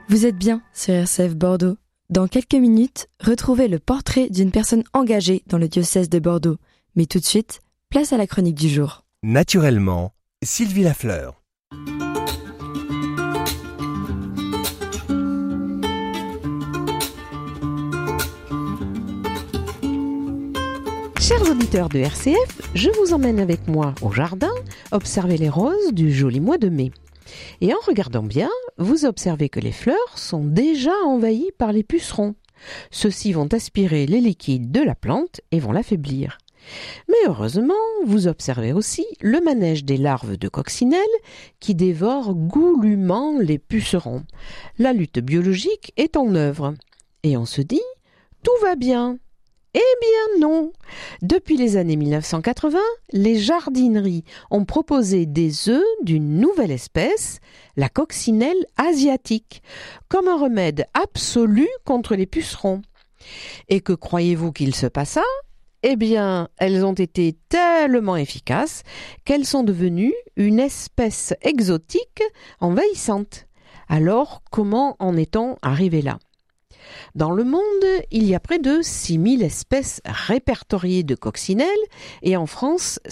Vous êtes bien sur RCF Bordeaux. Dans quelques minutes, retrouvez le portrait d'une personne engagée dans le diocèse de Bordeaux. Mais tout de suite, place à la chronique du jour. Naturellement, Sylvie Lafleur. Chers auditeurs de RCF, je vous emmène avec moi au jardin observer les roses du joli mois de mai. Et en regardant bien, vous observez que les fleurs sont déjà envahies par les pucerons. Ceux-ci vont aspirer les liquides de la plante et vont l'affaiblir. Mais heureusement, vous observez aussi le manège des larves de coccinelles qui dévorent goulûment les pucerons. La lutte biologique est en œuvre. Et on se dit, tout va bien. Eh bien non! Depuis les années 1980, les jardineries ont proposé des œufs d'une nouvelle espèce, la coccinelle asiatique, comme un remède absolu contre les pucerons. Et que croyez-vous qu'il se passa? Eh bien, elles ont été tellement efficaces qu'elles sont devenues une espèce exotique envahissante. Alors, comment en est-on arrivé là? Dans le monde, il y a près de 6000 espèces répertoriées de coccinelles et en France,